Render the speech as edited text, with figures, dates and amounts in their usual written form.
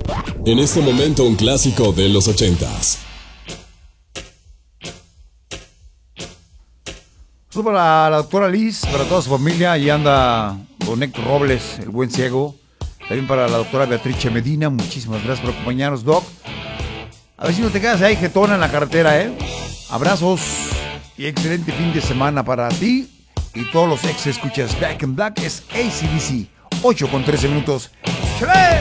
En este momento un clásico de los 80s. Para la doctora Liz, para toda su familia, ahí anda don Héctor Robles, el buen ciego. También para la doctora Beatrice Medina, muchísimas gracias por acompañarnos, Doc. A ver si no te quedas ahí jetona en la carretera, ¿eh? Abrazos y excelente fin de semana para ti y todos los ex escuchas. Back in Black es AC/DC, 8 con 13 minutos. ¡Chale!